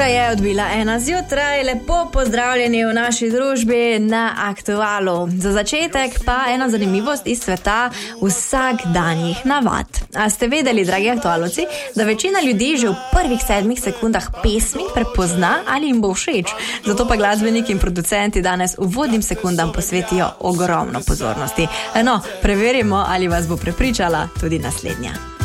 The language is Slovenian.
Ura je odbila 1 zjutraj, lepo pozdravljeni v naši družbi na Aktualu. Za začetek pa ena zanimivost iz sveta vsakdanjih navad. A ste vedeli, dragi aktualovci, da večina ljudi že v prvih 7 sekundah pesmi prepozna ali jim bo všeč? Zato pa glasbeniki in producenti danes uvodnim sekundam posvetijo ogromno pozornosti. No, preverimo, ali vas bo prepričala tudi naslednja.